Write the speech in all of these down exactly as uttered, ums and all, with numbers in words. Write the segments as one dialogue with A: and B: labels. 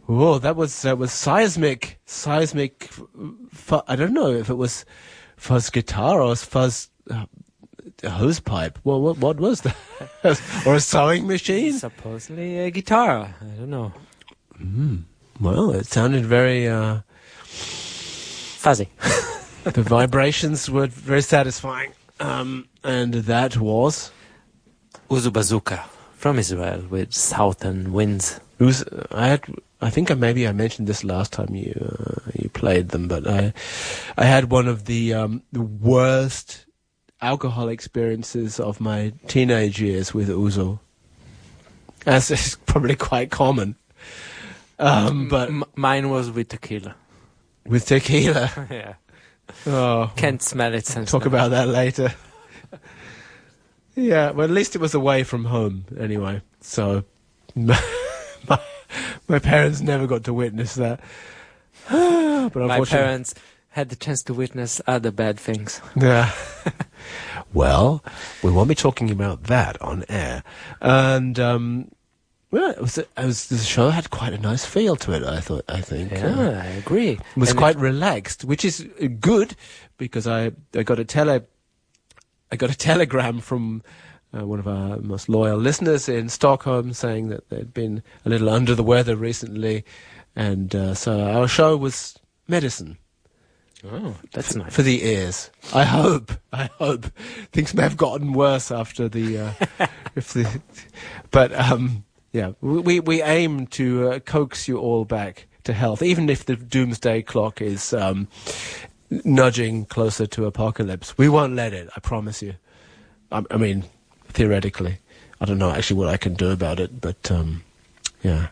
A: Whoa, that was that was seismic, seismic. Fu- I don't know if it was fuzz guitar or fuzz uh, hose pipe. Well, what what was that? Or a sewing machine?
B: Supposedly a guitar. I don't know.
A: Mm. Well, it sounded very uh,
B: fuzzy.
A: The vibrations were very satisfying, um, and that was
B: Uzu Bazooka from Israel with Southern Winds.
A: It was, I had, I think I, maybe I mentioned this last time you uh, you played them, but I I had one of the um, the worst alcohol experiences of my teenage years with Uzo, as is probably quite common. Um, but
B: M- mine was with tequila.
A: With tequila,
B: Yeah.
A: Oh,
B: Can't smell it since
A: talk
B: now.
A: about that later. Yeah, well, at least it was away from home anyway. So my, my parents never got to witness that. But
B: My
A: unfortunately,
B: parents had the chance to witness other bad things.
A: yeah. Well, we won't be talking about that on air. And um, well, it was, it was the show had quite a nice feel to it. I thought. I think.
B: Yeah,
A: Uh,
B: I agree.
A: It was
B: And
A: quite relaxed, which is good because I I got a tele I got a telegram from uh, one of our most loyal listeners in Stockholm saying that they'd been a little under the weather recently, and uh, so our show was medicine.
B: Oh, that's nice.
A: For the ears. I hope. I hope things may have gotten worse after the. Uh, if the, but um, yeah, we we aim to uh, coax you all back to health, even if the doomsday clock is um, nudging closer to apocalypse. We won't let it. I promise you. I, I mean, theoretically, I don't know actually what I can do about it, but um, yeah,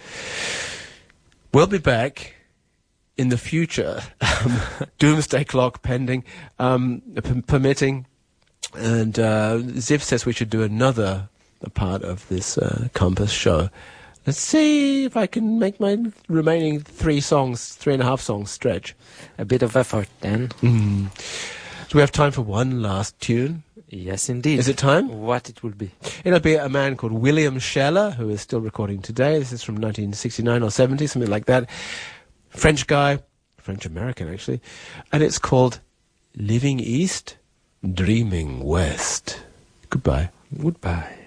A: we'll be back. In the future, um, doomsday clock pending, um, p- permitting, and uh, Ziv says we should do another part of this uh, Compass show. Let's see if I can make my remaining three songs, three and a half songs stretch.
B: A bit of effort then.
A: Mm. Do we have time for one last tune?
B: Yes, indeed.
A: Is it time?
B: What it will be?
A: It'll be a man called William Scheller, who is still recording today. This is from nineteen sixty-nine or seventy, something like that. French guy, French-American actually, and it's called Living East, Dreaming West. Goodbye.
B: Goodbye.